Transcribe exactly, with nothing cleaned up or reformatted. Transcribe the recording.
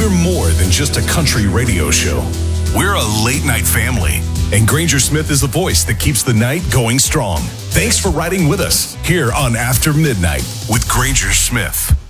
We're more than just a country radio show. We're a late night family. And Granger Smith is the voice that keeps the night going strong. Thanks for riding with us here on After Midnight with Granger Smith.